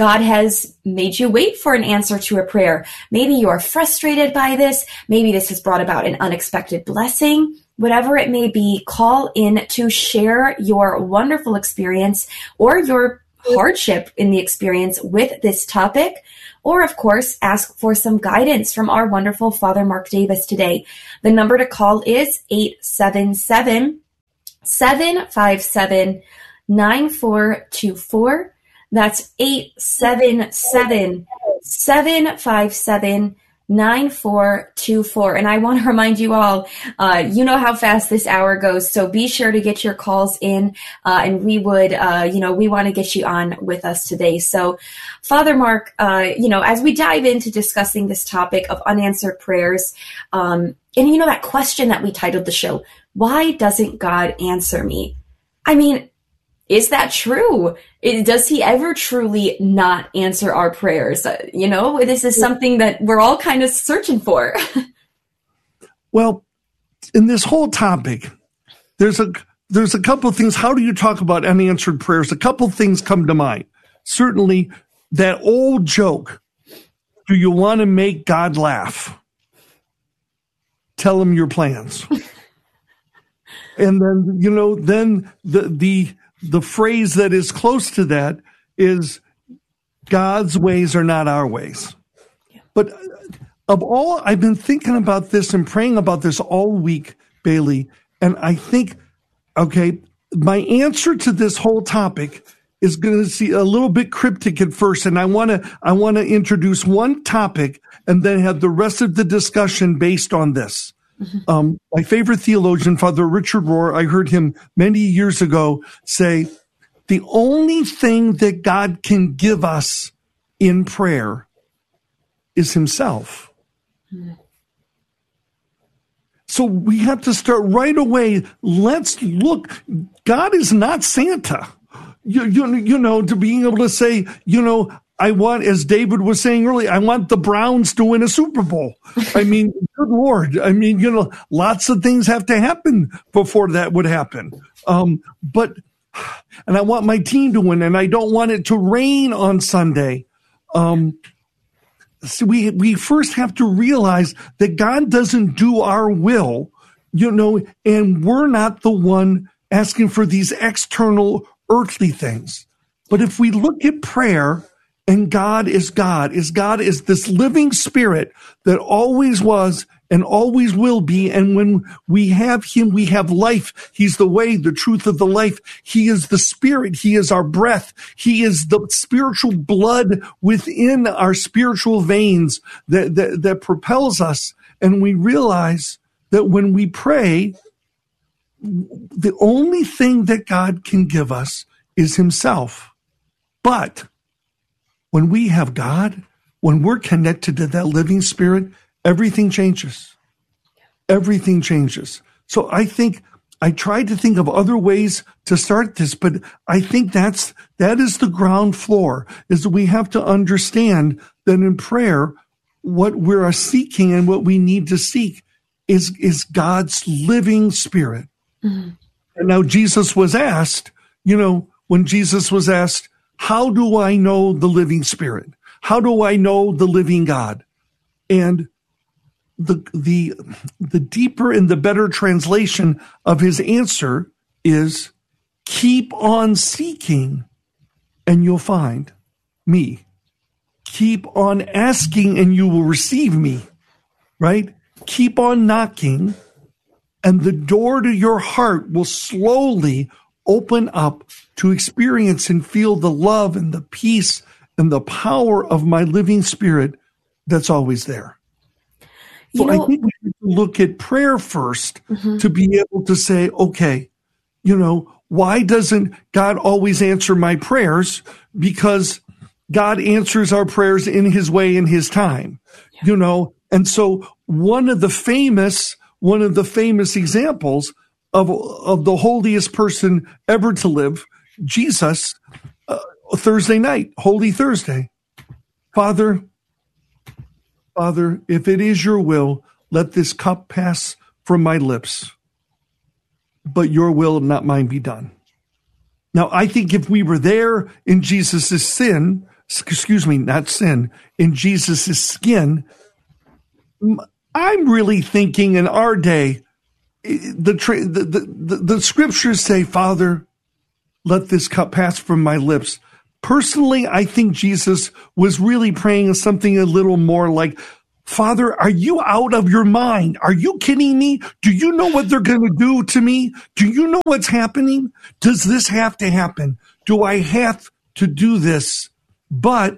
God has made you wait for an answer to a prayer. Maybe you are frustrated by this. Maybe this has brought about an unexpected blessing. Whatever it may be, call in to share your wonderful experience or your hardship in the experience with this topic. Or, of course, ask for some guidance from our wonderful Father Mark Davis today. The number to call is eight seven seven, seven five seven, nine four two four. That's eight seven seven, seven five seven, nine four two four. And I want to remind you all, uh, you know how fast this hour goes, so be sure to get your calls in, uh, and we would, uh, you know, we want to get you on with us today. So, Father Mark, uh, you know, as we dive into discussing this topic of unanswered prayers, um, and you know that question that we titled the show, why doesn't God answer me? I mean, is that true? It, does he ever truly not answer our prayers? Uh, you know, this is something that we're all kind of searching for. Well, in this whole topic, there's a there's a couple of things. How do you talk about unanswered prayers? A couple of things come to mind. Certainly, that old joke, do you want to make God laugh? Tell him your plans. And then, you know, then the the the phrase that is close to that is God's ways are not our ways. But of all, I've been thinking about this and praying about this all week, Bailey, and I think, okay, my answer to this whole topic is going to see a little bit cryptic at first, and I want to I want to introduce one topic and then have the rest of the discussion based on this. Um, my favorite theologian, Father Richard Rohr, I heard him many years ago say, the only thing that God can give us in prayer is himself. Mm. So we have to start right away. Let's look. God is not Santa. You, you, you know, to being able to say, you know, I want, as David was saying earlier, I want the Browns to win a Super Bowl. I mean, good Lord. I mean, you know, lots of things have to happen before that would happen. Um, but, and I want my team to win, and I don't want it to rain on Sunday. Um, so we, we first have to realize that God doesn't do our will, you know, and we're not the one asking for these external earthly things. But if we look at prayer, and God is God, is God is this living spirit that always was and always will be. And when we have him, we have life. He's the way, the truth of the life. He is the spirit. He is our breath. He is the spiritual blood within our spiritual veins that, that, that propels us. And we realize that when we pray, the only thing that God can give us is himself. But when we have God, when we're connected to that living spirit, everything changes. Everything changes. So I think I tried to think of other ways to start this, but I think that's that is the ground floor, is that we have to understand that in prayer, what we're seeking and what we need to seek is, is God's living spirit. Mm-hmm. And now Jesus was asked, you know, when Jesus was asked, how do I know the living spirit? How do I know the living God? And the the the deeper and the better translation of his answer is, keep on seeking and you'll find me. Keep on asking and you will receive me, right? Keep on knocking and the door to your heart will slowly open up to experience and feel the love and the peace and the power of my living spirit that's always there. So know, I think we need to look at prayer first mm-hmm. to be able to say, okay, you know, why doesn't God always answer my prayers? Because God answers our prayers in his way, in his time, yeah. you know? And so one of the famous, one of the famous examples of, of the holiest person ever to live, Jesus, uh, Thursday night, Holy Thursday. Father, Father, if it is your will, let this cup pass from my lips, but your will, not mine, be done. Now, I think if we were there in Jesus' sin, excuse me, not sin, in Jesus' skin, I'm really thinking in our day, the, the, the, the scriptures say, Father, let this cup pass from my lips. Personally, I think Jesus was really praying something a little more like, Father, are you out of your mind? Are you kidding me? Do you know what they're going to do to me? Do you know what's happening? Does this have to happen? Do I have to do this? But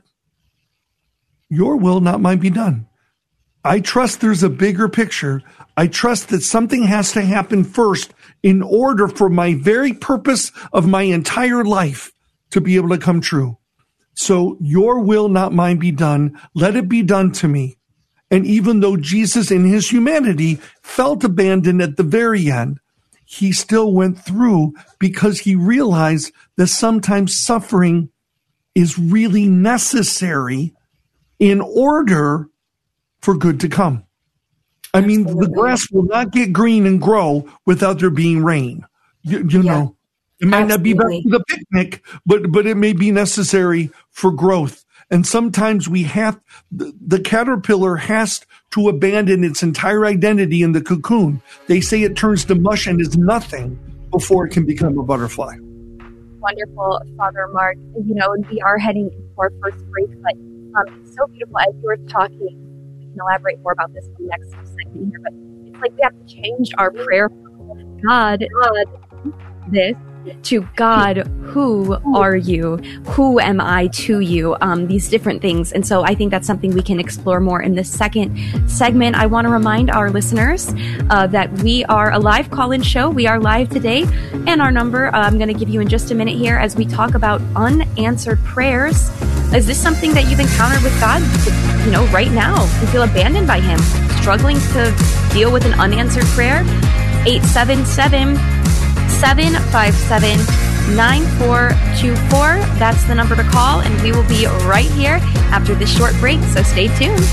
your will, not mine, be done. I trust there's a bigger picture. I trust that something has to happen first in order for my very purpose of my entire life to be able to come true. So your will, not mine, be done. Let it be done to me. And even though Jesus in his humanity felt abandoned at the very end, he still went through because he realized that sometimes suffering is really necessary in order for good to come. I mean, Absolutely. The grass will not get green and grow without there being rain. You, you yeah. know, it might Absolutely. Not be best for the picnic, but, but it may be necessary for growth. And sometimes we have, the, the caterpillar has to abandon its entire identity in the cocoon. They say it turns to mush and is nothing before it can become a butterfly. Wonderful, Father Mark. You know, we are heading into our first break, but um, it's so beautiful as you were talking. We can elaborate more about this in the next segment here, but it's like we have to change our prayer. God, God, this. To God, who are you? Who am I to you? Um, these different things. And so I think that's something we can explore more in this second segment. I want to remind our listeners uh, that we are a live call-in show. We are live today. And our number, uh, I'm going to give you in just a minute here as we talk about unanswered prayers. Is this something that you've encountered with God, you know, right now? You feel abandoned by him, struggling to deal with an unanswered prayer? eight seven seven, seven five seven, nine four two four. That's the number to call, and we will be right here after this short break, so stay tuned.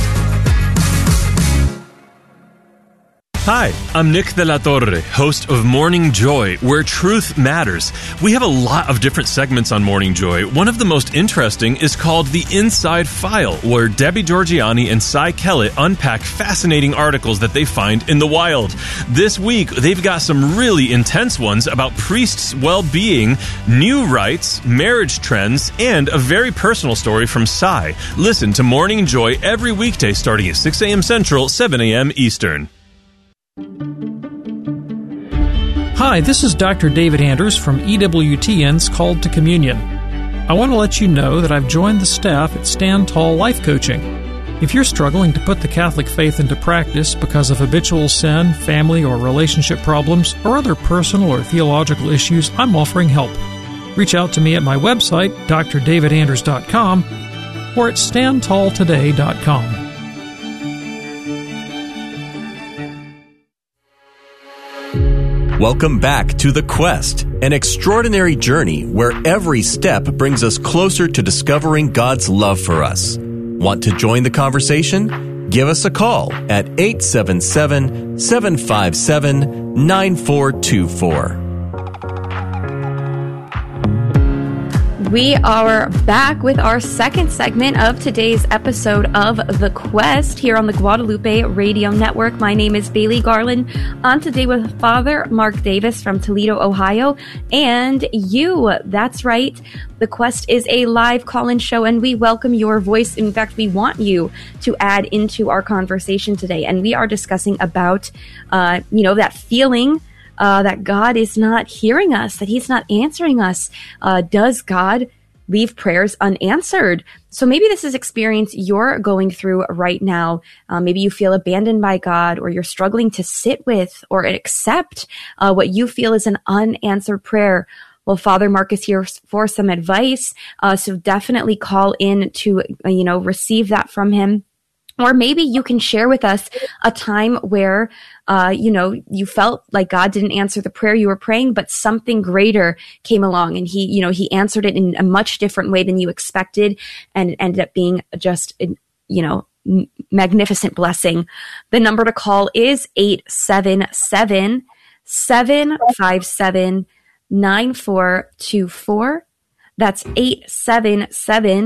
Hi, I'm Nick de la Torre, host of Morning Joy, where truth matters. We have a lot of different segments on Morning Joy. One of the most interesting is called The Inside File, where Debbie Georgiani and Cy Kellett unpack fascinating articles that they find in the wild. This week, they've got some really intense ones about priests' well-being, new rites, marriage trends, and a very personal story from Cy. Listen to Morning Joy every weekday starting at six a.m. Central, seven a.m. Eastern. Hi, this is Doctor David Anders from E W T N's Called to Communion. I want to let you know that I've joined the staff at Stand Tall Life Coaching. If you're struggling to put the Catholic faith into practice because of habitual sin, family or relationship problems, or other personal or theological issues, I'm offering help. Reach out to me at my website, d r david anders dot com, or at stand tall today dot com. Welcome back to The Quest, an extraordinary journey where every step brings us closer to discovering God's love for us. Want to join the conversation? Give us a call at eight seven seven, seven five seven, nine four two four. We are back with our second segment of today's episode of The Quest here on the Guadalupe Radio Network. My name is Bailey Garland. On today with Father Mark Davis from Toledo, Ohio, and you. That's right. The Quest is a live call-in show, and we welcome your voice. In fact, we want you to add into our conversation today, and we are discussing about, uh, you know, that feeling Uh, that God is not hearing us, that he's not answering us. Uh, does God leave prayers unanswered? So maybe this is experience you're going through right now. Uh, maybe you feel abandoned by God, or you're struggling to sit with or accept uh, what you feel is an unanswered prayer. Well, Father Mark is here for some advice. Uh, so definitely call in to, uh, you know, receive that from him. Or maybe you can share with us a time where, uh, you know, you felt like God didn't answer the prayer you were praying, but something greater came along and he, you know, he answered it in a much different way than you expected and ended up being just, you know, m- magnificent blessing. The number to call is eight seven seven, seven five seven, nine four two four. That's eight seven seven,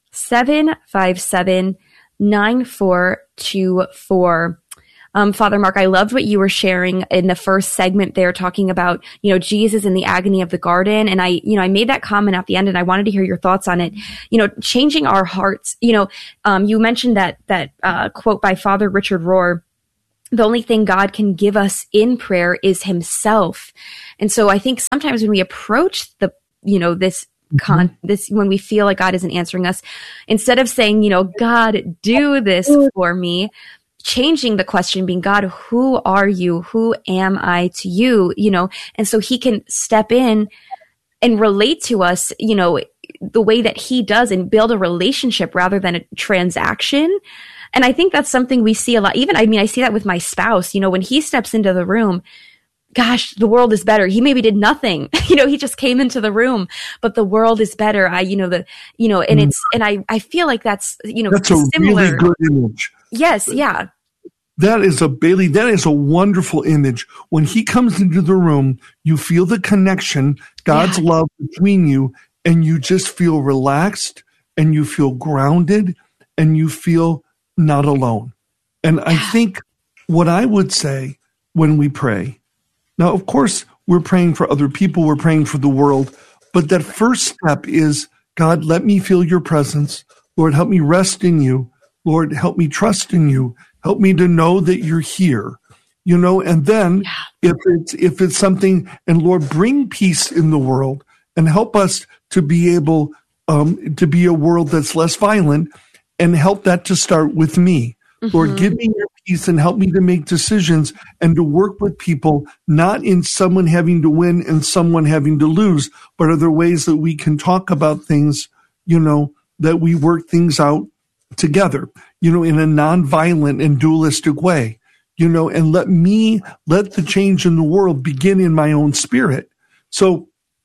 seven five seven, nine four two four. Um, Father Mark, I loved what you were sharing in the first segment there, talking about, you know, Jesus in the agony of the garden. And I, you know, I made that comment at the end and I wanted to hear your thoughts on it. You know, changing our hearts. You know, um, you mentioned that, that, uh, quote by Father Richard Rohr, the only thing God can give us in prayer is himself. And so I think sometimes when we approach the, you know, this Con, this when we feel like God isn't answering us, instead of saying, you know, God, do this for me, changing the question being, God, who are you? Who am I to you? You know, and so he can step in and relate to us, you know, the way that he does and build a relationship rather than a transaction. And I think that's something we see a lot. Even, I mean, I see that with my spouse, you know, when he steps into the room, gosh, the world is better. He maybe did nothing, you know, he just came into the room, but the world is better. I, you know, the, you know, and it's, and I, I feel like that's, you know, that's a similar. really good image. Yes. Yeah. That is a Bailey. That is a wonderful image. When he comes into the room, you feel the connection, God's yeah. love between you, and you just feel relaxed and you feel grounded and you feel not alone. And yeah. I think what I would say when we pray, now, of course, we're praying for other people, we're praying for the world, but that first step is, God, let me feel your presence. Lord, help me rest in you. Lord, help me trust in you. Help me to know that you're here, you know, and then if it's, if it's something, and Lord, bring peace in the world and help us to be able um, to be a world that's less violent, and help that to start with me. Mm-hmm. Lord, give me your peace and help me to make decisions and to work with people, not in someone having to win and someone having to lose, but are there ways that we can talk about things, you know, that we work things out together, you know, in a nonviolent and dualistic way, you know, and let me, let the change in the world begin in my own spirit. So,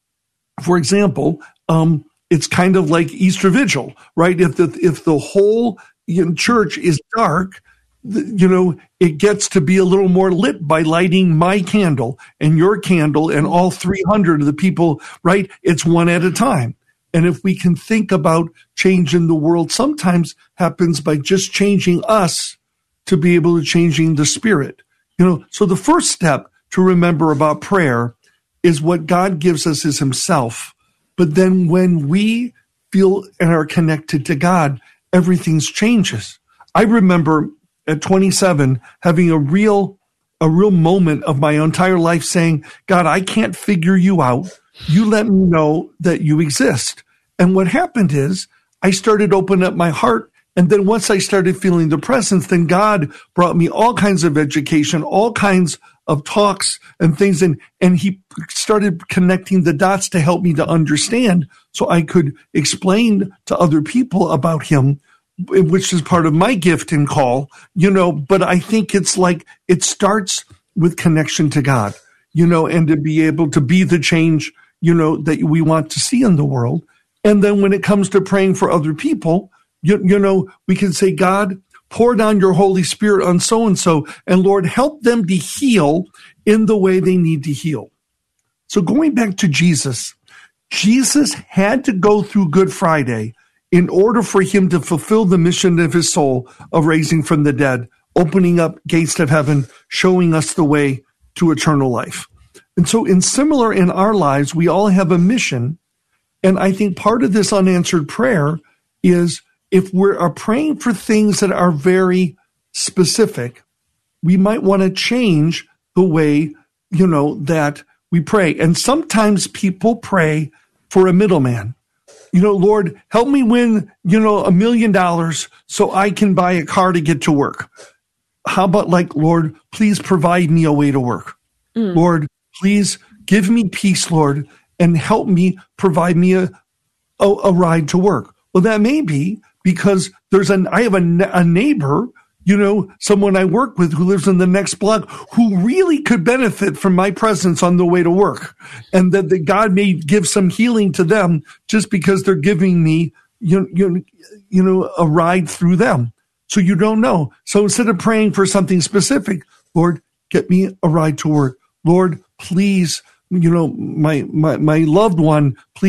for example, um, it's kind of like Easter Vigil, right? If the, if the whole you know, church is dark, you know, it gets to be a little more lit by lighting my candle and your candle and all three hundred of the people, right? It's one at a time. And if we can think about change in the world, sometimes happens by just changing us to be able to changing the spirit. You know, so the first step to remember about prayer is what God gives us is himself. But then when we feel and are connected to God, everything changes. I remember at twenty-seven having a real, a real moment of my entire life saying, God, I can't figure you out. You let me know that you exist. And what happened is I started opening up my heart. And then once I started feeling the presence, then God brought me all kinds of education, all kinds of talks and things. And, and he started connecting the dots to help me to understand so I could explain to other people about him, which is part of my gift and call, you know, but I think it's like, it starts with connection to God, you know, and to be able to be the change, you know, that we want to see in the world. And then when it comes to praying for other people, you, you know, we can say, God, pour down your Holy Spirit on so-and-so, and Lord, help them to heal in the way they need to heal. So going back to Jesus, Jesus had to go through Good Friday in order for him to fulfill the mission of his soul of raising from the dead, opening up gates of heaven, showing us the way to eternal life. And so in similar in our lives, we all have a mission. And I think part of this unanswered prayer is if we are praying for things that are very specific, we might want to change the way, you know, that we pray. And sometimes people pray for a middleman. You know, Lord, help me win, you know, a million dollars so I can buy a car to get to work. How about like, Lord, please provide me a way to work. Mm. Lord, please give me peace, Lord, and help me provide me a, a, a ride to work. Well, that may be because there's an, I have a, a neighbor, you know, someone I work with who lives in the next block who really could benefit from my presence on the way to work. And that, that God may give some healing to them just because they're giving me, you, you, you know, a ride through them. So you don't know. So instead of praying for something specific, Lord, get me a ride to work. Lord, please, you know, my, my, my loved one, please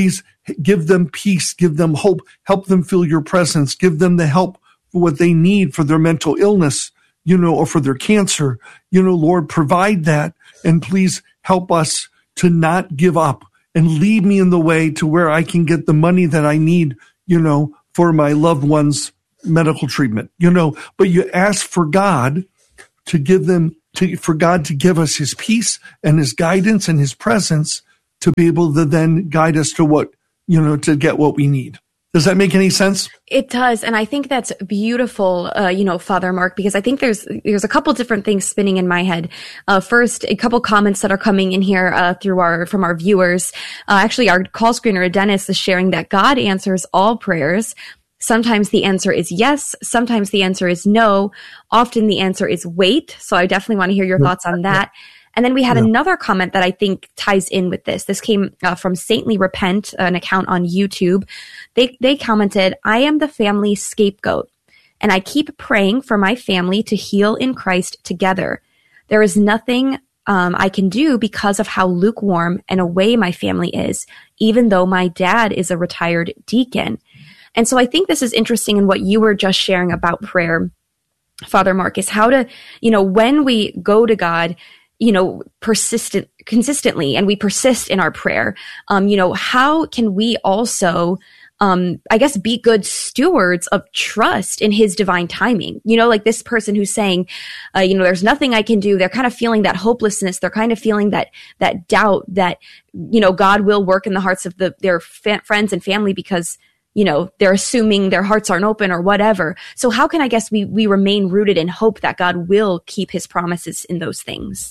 give them peace, give them hope, help them feel your presence, give them the help for what they need for their mental illness, you know, or for their cancer. You know, Lord, provide that, and please help us to not give up and lead me in the way to where I can get the money that I need, you know, for my loved one's medical treatment, you know. But you ask for God to give them, to, for God to give us his peace and his guidance and his presence to be able to then guide us to what, you know, to get what we need. Does that make any sense? It does. And I think that's beautiful, uh, you know, Father Mark, because I think there's, there's a couple different things spinning in my head. Uh, first, a couple comments that are coming in here, uh, through our, from our viewers. Uh, actually, our call screener, Dennis, is sharing that God answers all prayers. Sometimes the answer is yes. Sometimes the answer is no. Often the answer is wait. So I definitely want to hear your thoughts on that. And then we had yeah. another comment that I think ties in with this. This came uh, from Saintly Repent, an account on YouTube. They they commented, I am the family scapegoat, and I keep praying for my family to heal in Christ together. There is nothing um, I can do because of how lukewarm and away my family is, even though my dad is a retired deacon. And so I think this is interesting in what you were just sharing about prayer, Father Marcus, how to, you know, when we go to God, you know, persistent, consistently, and we persist in our prayer, um, you know, how can we also, um, I guess, be good stewards of trust in his divine timing? You know, like this person who's saying, uh, you know, there's nothing I can do. They're kind of feeling that hopelessness. They're kind of feeling that, that doubt that, you know, God will work in the hearts of the, their fa- friends and family because, you know, they're assuming their hearts aren't open or whatever. So how can, I guess, we, we remain rooted in hope that God will keep his promises in those things?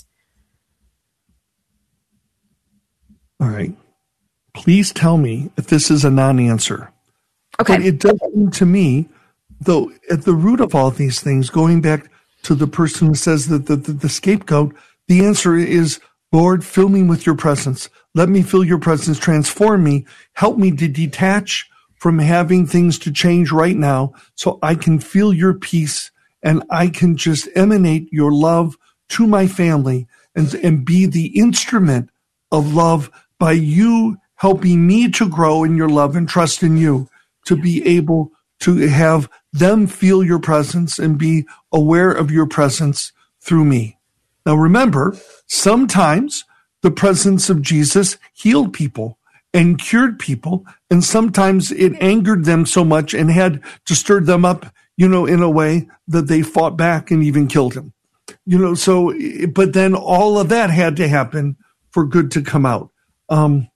All right. Please tell me if this is a non-answer. Okay. But it does seem to me, though, at the root of all these things, going back to the person who says that the, the, the scapegoat, the answer is, Lord, fill me with your presence. Let me feel your presence. Transform me. Help me to detach from having things to change right now so I can feel your peace and I can just emanate your love to my family and, and be the instrument of love by you helping me to grow in your love and trust in you, to be able to have them feel your presence and be aware of your presence through me. Now remember, sometimes the presence of Jesus healed people and cured people, and sometimes it angered them so much and had to stir them up, you know, in a way that they fought back and even killed him. You know, so, but then all of that had to happen for good to come out. Um,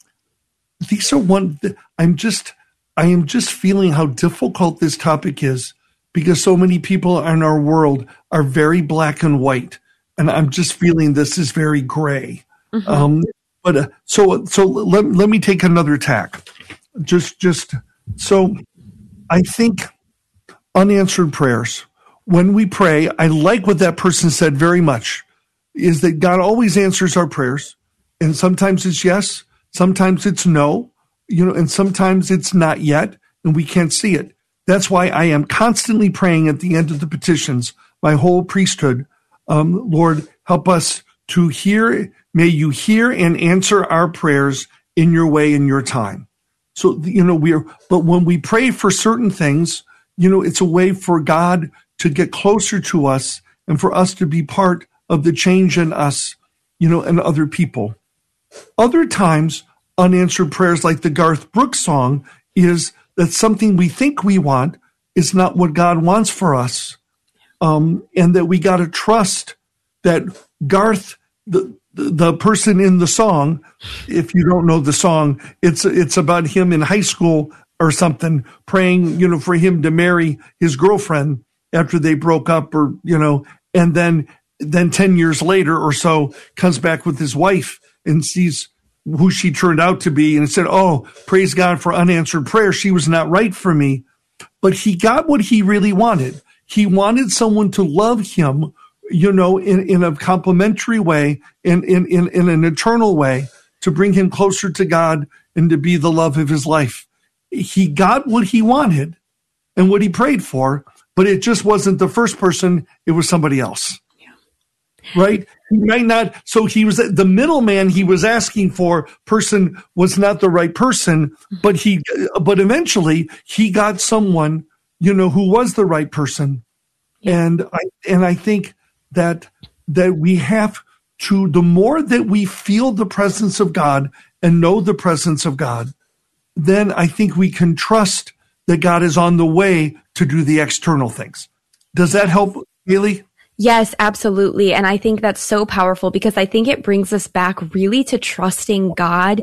these are one, I'm just, I am just feeling how difficult this topic is because so many people in our world are very black and white. And I'm just feeling this is very gray. Mm-hmm. Um, but uh, so, so let, let me take another tack. Just, just, so I think unanswered prayers, when we pray, I like what that person said very much, is that God always answers our prayers. And sometimes it's yes, sometimes it's no, you know, and sometimes it's not yet, and we can't see it. That's why I am constantly praying at the end of the petitions, my whole priesthood, um, Lord, help us to hear, may you hear and answer our prayers in your way, in your time. So, you know, we're, but when we pray for certain things, you know, it's a way for God to get closer to us and for us to be part of the change in us, you know, and other people. Other times, unanswered prayers like the Garth Brooks song is that something we think we want is not what God wants for us. Um, and that we got to trust that Garth, the, the person in the song, if you don't know the song, it's, it's about him in high school or something, praying, you know, for him to marry his girlfriend after they broke up, or, you know, and then, then ten years later or so comes back with his wife and sees who she turned out to be and said, oh, praise God for unanswered prayer. She was not right for me. But he got what he really wanted. He wanted someone to love him, you know, in, in a complimentary way, in, in, in, in an eternal way, to bring him closer to God and to be the love of his life. He got what he wanted and what he prayed for, but it just wasn't the first person. It was somebody else. Yeah. Right? he might not. So he was the middleman he was asking for. Person was not the right person, but he, but eventually he got someone, you know, who was the right person. Yeah. And I, and I think that, that we have to, the more that we feel the presence of God and know the presence of God, then I think we can trust that God is on the way to do the external things. Does that help, Haley? Yes, absolutely. And I think that's so powerful because I think it brings us back really to trusting God